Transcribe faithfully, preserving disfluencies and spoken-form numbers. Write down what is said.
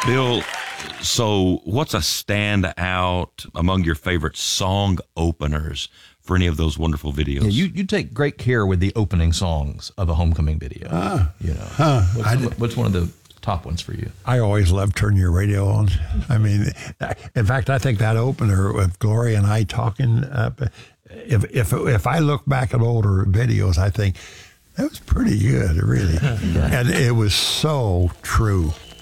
Bill, so what's a standout among your favorite song openers for any of those wonderful videos? Yeah, you, you take great care with the opening songs of a homecoming video. Ah, you know, huh, what's, I the- did- what's one of the top ones for you? I always love turning your radio on. I mean, in fact, I think that opener with Gloria and I talking, uh, if if if I look back at older videos, I think that was pretty good, really. And it was so true.